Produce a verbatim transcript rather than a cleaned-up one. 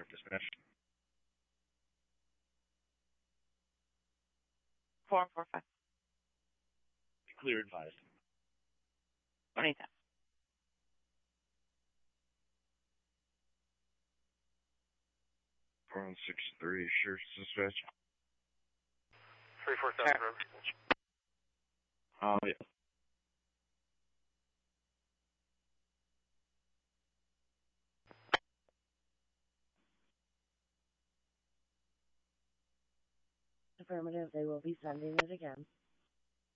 dispatch. Four four five. Clear advised. Anytime. four one six three, sure, dispatch. three four seven, room. Oh, yeah. Affirmative, they will be sending it again.